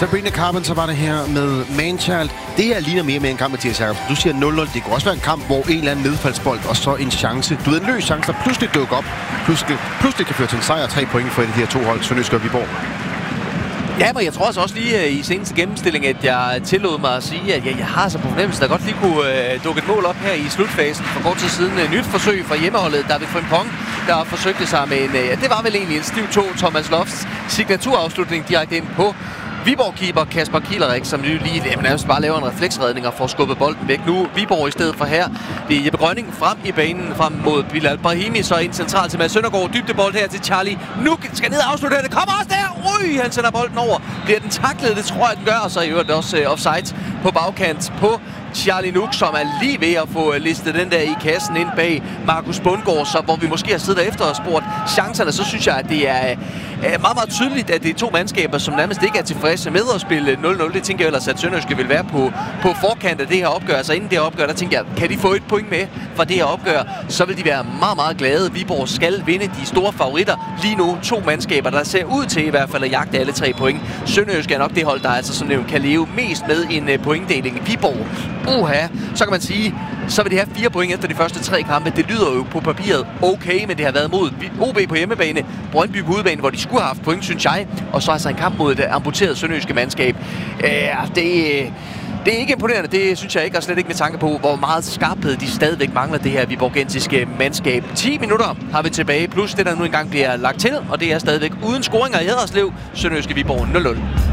Sabrina Carpenter var det her med Manchild. Det her ligner mere med en kamp, Mathias Jacobsen. Du siger 0-0. Det kunne også være en kamp, hvor en eller anden nedfaldsbold og så en chance. Du ved, en løs chance, der pludselig dukker op. Pludselig kan føre til en sejr og 3 point for et af de her to hold, Sønderjyske og Viborg. Ja, men jeg tror også lige i seneste gennemstilling, at jeg tillod mig at sige, at jeg har så på fornemmelsen, at der godt lige kunne dukke et mål op her i slutfasen. For kort tid siden nyt forsøg fra hjemmeholdet, David Frimpong, der forsøgte sig med en, det var vel egentlig en stiv 2 Thomas Lofts signaturafslutning direkte ind på Viborg-keeper Kasper Kielerik, som lige nærmest bare laver en refleksredning og får skubbet bolden væk. Nu Viborg i stedet for her. Det er Jeppe Grønning frem i banen, frem mod Bilal Brahimi, så ind centralt til Mads Søndergaard. Dybdebold her til Charlie. Nu skal ned og afslutte her. Det kommer også der. Han sender bolden over. Bliver den taklet? Det tror jeg, den gør. Og så i øvrigt også offside på bagkant på Charlie Nuk, som er lige ved at få listet den der i kassen ind bag Markus Bundgaard, så hvor vi måske har siddet efter og spurgt chancerne, så synes jeg, at det er meget, meget tydeligt, at det er to mandskaber, som nærmest ikke er tilfredse med at spille 0-0. Det tænker jeg ellers, at Sønderjyske vil være på forkant af det her opgør. Altså inden det her opgør, der tænker jeg, kan de få et point med fra det her opgør, så vil de være meget, meget glade. Viborg skal vinde, de store favoritter. Lige nu 2 mandskaber, der ser ud til i hvert fald at jagte alle 3 point. Sønderjyske er nok det hold, der altså som nævnt kan leve mest med en pointdeling. Viborg, så kan man sige, så vil de have 4 point efter de første 3 kampe. Det lyder jo på papiret okay, men det har været mod OB på hjemmebane, Brøndby på udebane, hvor de skulle have haft point, synes jeg. Og så altså en kamp mod et amputeret sønderjyske mandskab. Det er ikke imponerende, det synes jeg ikke, og slet ikke med tanke på, hvor meget skarphed de stadigvæk mangler det her viborgensiske mandskab. 10 minutter har vi tilbage, plus det der nu engang bliver lagt til, og det er stadigvæk uden scoringer i Haderslev. Sønderjyske Viborg 0-0.